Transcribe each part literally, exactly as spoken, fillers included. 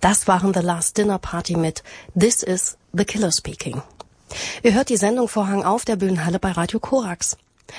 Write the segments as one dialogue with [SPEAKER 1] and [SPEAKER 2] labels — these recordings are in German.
[SPEAKER 1] Das waren The Last Dinner Party mit This is the Killer Speaking. Ihr hört die Sendung Vorhang auf der Bühnenhalle bei Radio Korax.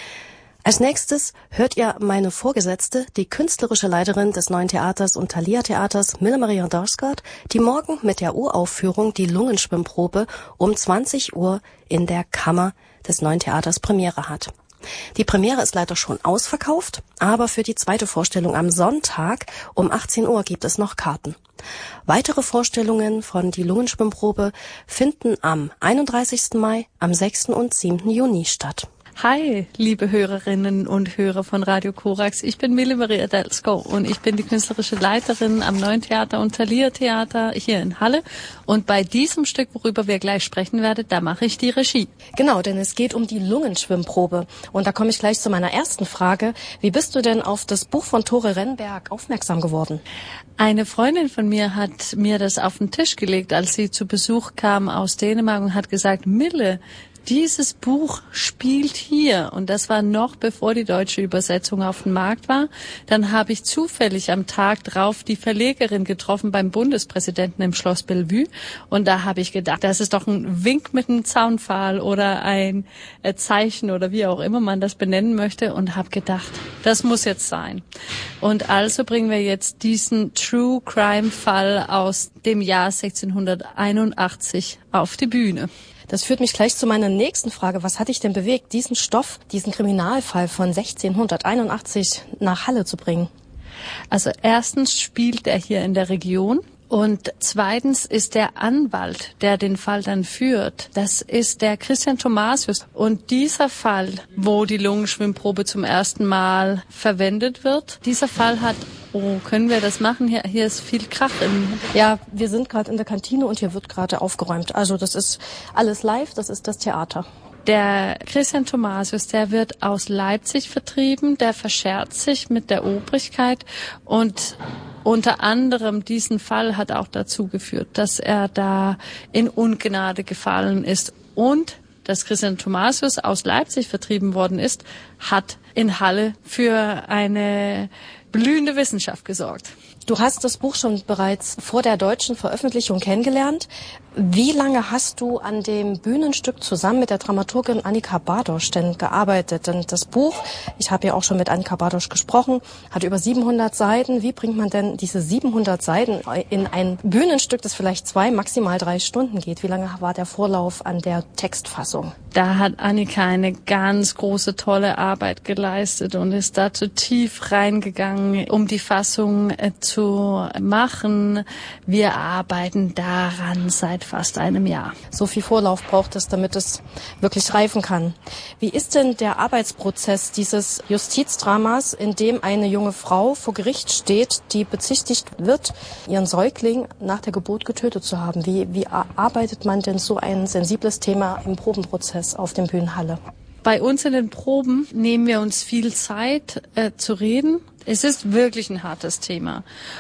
[SPEAKER 1] Als nächstes hört ihr meine Vorgesetzte, die künstlerische Leiterin des Neuen Theaters und Thalia Theaters, Mille Maria Darsgaard, die morgen mit der Uraufführung die Lungenschwimmprobe um zwanzig Uhr in der Kammer des Neuen Theaters Premiere hat. Die Premiere ist leider schon ausverkauft, aber für die zweite Vorstellung am Sonntag um achtzehn Uhr gibt es noch Karten. Weitere Vorstellungen von die Lungenschwimmprobe finden am einunddreißigsten Mai, am sechsten und siebten Juni statt.
[SPEAKER 2] Hi, liebe Hörerinnen und Hörer von Radio Korax. Ich bin Mille Maria Darsgaard und ich bin die künstlerische Leiterin am Neuen Theater und Thalia Theater hier in Halle. Und bei diesem Stück, worüber wir gleich sprechen werden, da mache ich die Regie.
[SPEAKER 1] Genau, denn es geht um die Lungenschwimmprobe. Und da komme ich gleich zu meiner ersten Frage. Wie bist du denn auf das Buch von Tore Rennberg aufmerksam geworden?
[SPEAKER 2] Eine Freundin von mir hat mir das auf den Tisch gelegt, als sie zu Besuch kam aus Dänemark und hat gesagt, Mille, dieses Buch spielt hier. Und das war noch bevor die deutsche Übersetzung auf dem Markt war. Dann habe ich zufällig am Tag drauf die Verlegerin getroffen beim Bundespräsidenten im Schloss Bellevue. Und da habe ich gedacht, das ist doch ein Wink mit einem Zaunpfahl oder ein Zeichen oder wie auch immer man das benennen möchte. Und habe gedacht, das muss jetzt sein. Und also bringen wir jetzt diesen True Crime Fall aus dem Jahr sechzehnhunderteinundachtzig auf die Bühne.
[SPEAKER 1] Das führt mich gleich zu meiner nächsten Frage. Was hat dich denn bewegt, diesen Stoff, diesen Kriminalfall von sechzehnhunderteinundachtzig nach Halle zu bringen?
[SPEAKER 2] Also erstens spielt er hier in der Region. Und zweitens ist der Anwalt, der den Fall dann führt, das ist der Christian Thomasius. Und dieser Fall, wo die Lungenschwimmprobe zum ersten Mal verwendet wird, dieser Fall hat, oh, können wir das machen? Hier, hier ist viel Krach. Im
[SPEAKER 1] ja, wir sind gerade in der Kantine und hier wird gerade aufgeräumt. Also das ist alles live, das ist das Theater.
[SPEAKER 2] Der Christian Thomasius, der wird aus Leipzig vertrieben, der verscherzt sich mit der Obrigkeit und unter anderem diesen Fall hat auch dazu geführt, dass er da in Ungnade gefallen ist. Und dass Christian Thomasius aus Leipzig vertrieben worden ist, hat in Halle für eine blühende Wissenschaft gesorgt.
[SPEAKER 1] Du hast das Buch schon bereits vor der deutschen Veröffentlichung kennengelernt. Wie lange hast du an dem Bühnenstück zusammen mit der Dramaturgin Annika Bardosch denn gearbeitet? Denn das Buch, ich habe ja auch schon mit Annika Bardosch gesprochen, hat über siebenhundert Seiten. Wie bringt man denn diese siebenhundert Seiten in ein Bühnenstück, das vielleicht zwei, maximal drei Stunden geht? Wie lange war der Vorlauf an der Textfassung?
[SPEAKER 2] Da hat Annika eine ganz große, tolle Arbeit geleistet und ist da zu tief reingegangen, um die Fassung äh, zu machen. Wir arbeiten daran seit fast einem Jahr.
[SPEAKER 1] So viel Vorlauf braucht es, damit es wirklich reifen kann. Wie ist denn der Arbeitsprozess dieses Justizdramas, in dem eine junge Frau vor Gericht steht, die bezichtigt wird, ihren Säugling nach der Geburt getötet zu haben? Wie, wie arbeitet man denn so ein sensibles Thema im Probenprozess auf dem Bühnenhalle?
[SPEAKER 2] Bei uns in den Proben nehmen wir uns viel Zeit äh, zu reden. Es ist wirklich ein hartes Thema.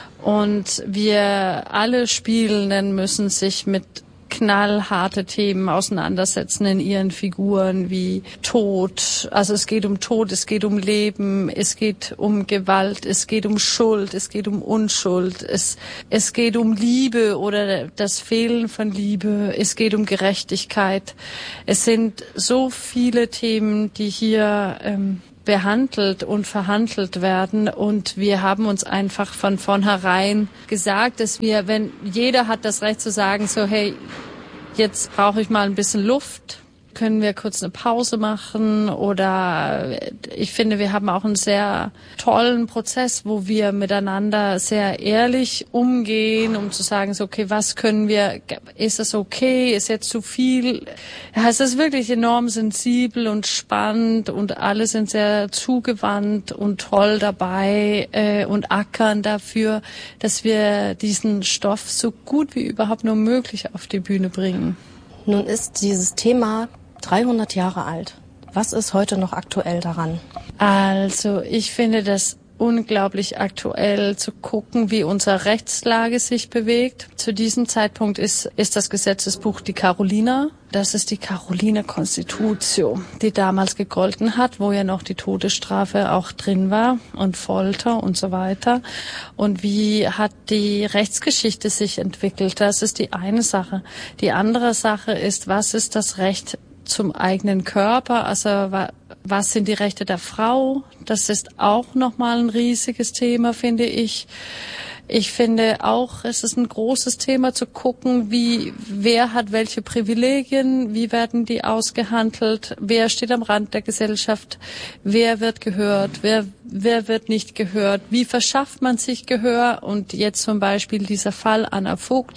[SPEAKER 2] Und wir alle Spielenden müssen sich mit knallharte Themen auseinandersetzen in ihren Figuren wie Tod. Also es geht um Tod, es geht um Leben, es geht um Gewalt, es geht um Schuld, es geht um Unschuld, es, es geht um Liebe oder das Fehlen von Liebe, es geht um Gerechtigkeit. Es sind so viele Themen, die hier ähm, behandelt und verhandelt werden und wir haben uns einfach von vornherein gesagt, dass wir, wenn jeder hat das Recht zu sagen, so hey, jetzt brauche ich mal ein bisschen Luft, können wir kurz eine Pause machen oder ich finde, wir haben auch einen sehr tollen Prozess, wo wir miteinander sehr ehrlich umgehen, um zu sagen, so okay, was können wir, ist das okay, ist jetzt zu viel? Ja, es ist wirklich enorm sensibel und spannend und alle sind sehr zugewandt und toll dabei äh, und ackern dafür, dass wir diesen Stoff so gut wie überhaupt nur möglich auf die Bühne bringen.
[SPEAKER 1] Nun ist dieses Thema dreihundert Jahre alt. Was ist heute noch aktuell daran?
[SPEAKER 2] Also ich finde, dass unglaublich aktuell zu gucken, wie unsere Rechtslage sich bewegt. Zu diesem Zeitpunkt ist, ist das Gesetzesbuch die Carolina. Das ist die Carolina Constitutio, die damals gegolten hat, wo ja noch die Todesstrafe auch drin war und Folter und so weiter. Und wie hat die Rechtsgeschichte sich entwickelt? Das ist die eine Sache. Die andere Sache ist, was ist das Recht zum eigenen Körper, also was sind die Rechte der Frau? Das ist auch nochmal ein riesiges Thema, finde ich. Ich finde auch, es ist ein großes Thema zu gucken, wie, wer hat welche Privilegien, wie werden die ausgehandelt, wer steht am Rand der Gesellschaft, wer wird gehört, wer, wer wird nicht gehört, wie verschafft man sich Gehör? Und jetzt zum Beispiel dieser Fall Anna Vogt,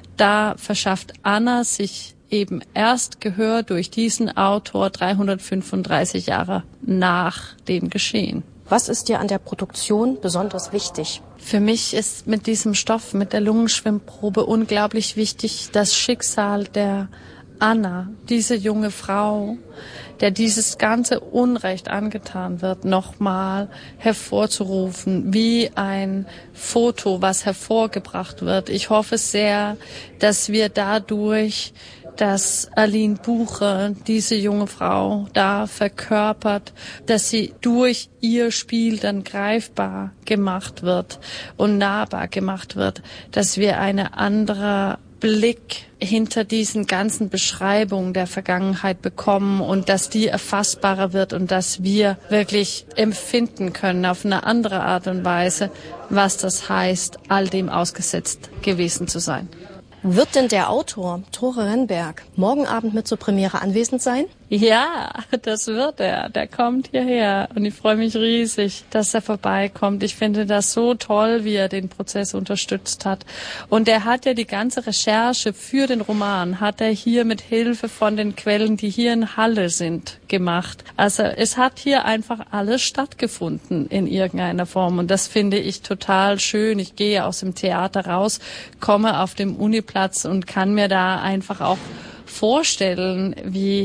[SPEAKER 2] da verschafft Anna sich eben erst Gehör durch diesen Autor dreihundertfünfunddreißig Jahre nach dem Geschehen.
[SPEAKER 1] Was ist dir an der Produktion besonders wichtig?
[SPEAKER 2] Für mich ist mit diesem Stoff, mit der Lungenschwimmprobe unglaublich wichtig das Schicksal der Anna, diese junge Frau, der dieses ganze Unrecht angetan wird, nochmal hervorzurufen, wie ein Foto, was hervorgebracht wird. Ich hoffe sehr, dass wir dadurch, dass Aline Buche, diese junge Frau, da verkörpert, dass sie durch ihr Spiel dann greifbar gemacht wird und nahbar gemacht wird, dass wir eine andere Blick hinter diesen ganzen Beschreibungen der Vergangenheit bekommen und dass die erfassbarer wird und dass wir wirklich empfinden können auf eine andere Art und Weise, was das heißt, all dem ausgesetzt gewesen zu sein.
[SPEAKER 1] Wird denn der Autor, Tore Rennberg, morgen Abend mit zur Premiere anwesend sein?
[SPEAKER 2] Ja, das wird er. Der kommt hierher und ich freue mich riesig, dass er vorbeikommt. Ich finde das so toll, wie er den Prozess unterstützt hat. Und er hat ja die ganze Recherche für den Roman, hat er hier mit Hilfe von den Quellen, die hier in Halle sind, gemacht. Also es hat hier einfach alles stattgefunden in irgendeiner Form und das finde ich total schön. Ich gehe aus dem Theater raus, komme auf dem Uniplatz und kann mir da einfach auch vorstellen, wie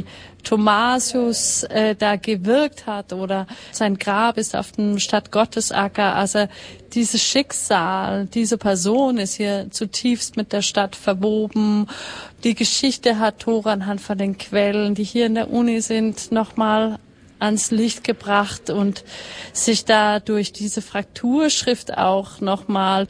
[SPEAKER 2] Thomasius äh, da gewirkt hat oder sein Grab ist auf dem Stadtgottesacker. Also dieses Schicksal, diese Person ist hier zutiefst mit der Stadt verwoben. Die Geschichte hat Tore anhand von den Quellen, die hier in der Uni sind, nochmal ans Licht gebracht und sich da durch diese Frakturschrift auch nochmal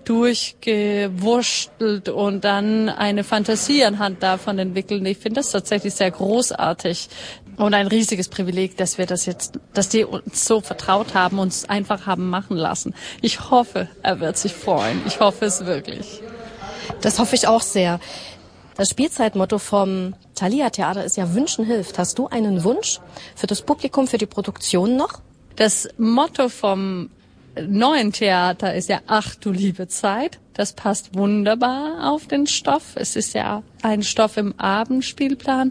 [SPEAKER 2] durchgewurschtelt und dann eine Fantasie anhand davon entwickelt. Ich finde das tatsächlich sehr großartig und ein riesiges Privileg, dass wir das jetzt, dass die uns so vertraut haben, uns einfach haben machen lassen. Ich hoffe, er wird sich freuen. Ich hoffe es wirklich.
[SPEAKER 1] Das hoffe ich auch sehr. Das Spielzeitmotto vom Thalia Theater ist ja Wünschen hilft. Hast du einen Wunsch für das Publikum, für die Produktion noch?
[SPEAKER 2] Das Motto vom neuen Theater ist ja Ach du liebe Zeit. Das passt wunderbar auf den Stoff. Es ist ja ein Stoff im Abendspielplan.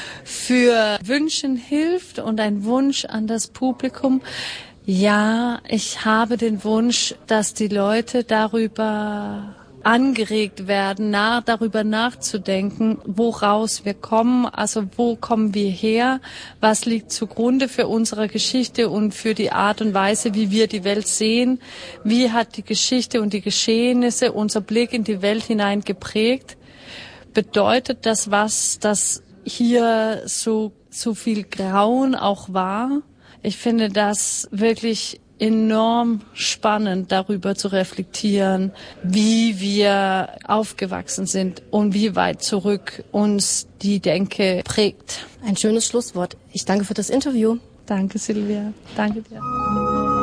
[SPEAKER 2] Für Wünschen hilft und ein Wunsch an das Publikum. Ja, ich habe den Wunsch, dass die Leute darüber angeregt werden, nach, darüber nachzudenken, woraus wir kommen, also wo kommen wir her, was liegt zugrunde für unsere Geschichte und für die Art und Weise, wie wir die Welt sehen, wie hat die Geschichte und die Geschehnisse unser Blick in die Welt hinein geprägt, bedeutet das was, dass hier so, so viel Grauen auch war. Ich finde das wirklich enorm spannend, darüber zu reflektieren, wie wir aufgewachsen sind und wie weit zurück uns die Denke prägt.
[SPEAKER 1] Ein schönes Schlusswort. Ich danke für das Interview.
[SPEAKER 2] Danke, Silvia. Danke dir.